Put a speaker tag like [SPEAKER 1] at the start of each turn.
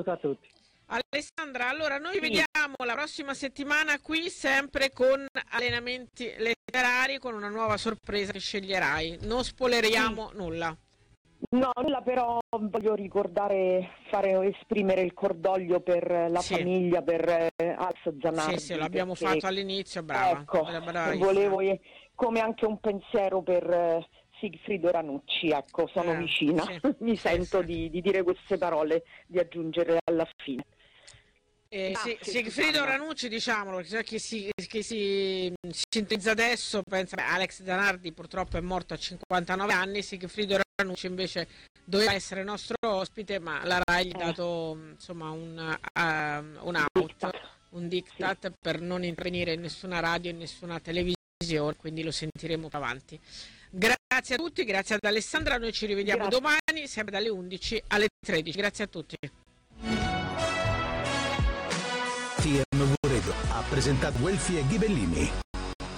[SPEAKER 1] saluto a tutti.
[SPEAKER 2] Alessandra, allora noi vediamo la prossima settimana qui sempre con allenamenti letterari, con una nuova sorpresa che sceglierai. Non spoileriamo nulla.
[SPEAKER 3] No, nulla, però voglio esprimere il cordoglio per la famiglia, per Alex Zanardi.
[SPEAKER 2] Sì, l'abbiamo fatto all'inizio, brava.
[SPEAKER 3] Ecco, volevo come anche un pensiero per Sigfrido Ranucci, ecco, sono vicina, mi sento di dire queste parole, di aggiungere alla fine.
[SPEAKER 2] Sigfrido Ranucci, diciamolo, chi si sintonizza adesso pensa Alex Zanardi purtroppo è morto a 59 anni, Sigfrido Ranucci invece doveva essere nostro ospite, ma la Rai gli ha dato insomma un diktat per non intervenire in nessuna radio, in nessuna televisione, quindi lo sentiremo più avanti. Grazie a tutti, grazie ad Alessandra, noi ci rivediamo domani sempre dalle 11 alle 13. Grazie a tutti.
[SPEAKER 4] TMV Radio ha presentato Guelfi e Ghibellini.